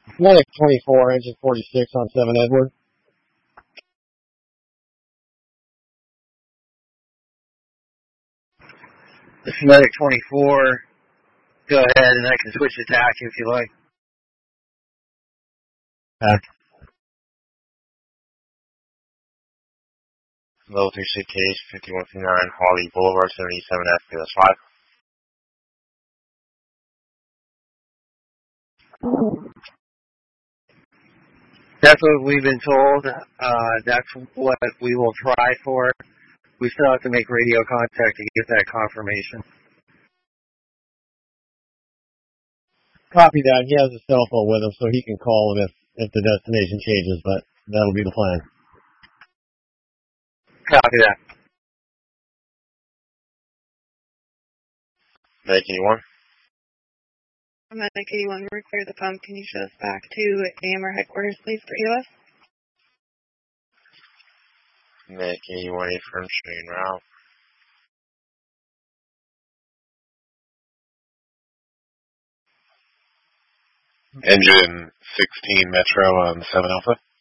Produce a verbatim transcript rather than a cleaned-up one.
Medic twenty-four, engine forty-six on seven Edward. This is Medic twenty-four. Go ahead and I can switch to T A C if you like. Back. Level three suitcase, fifty-one fifty-nine, Holly Boulevard, seventy-seven F, that's five. That's what we've been told. Uh, that's what we will try for. We still have to make radio contact to get that confirmation. Copy that. He has a cell phone with him, so he can call him if, if the destination changes, but that'll be the plan. Copy that. Medic eighty-one. Medic eighty-one, we're clear the pump. Can you show us back to A M R headquarters, please, for E O S? Medic eighty-one, affirm, showing route. Engine sixteen Metro on seven Alpha.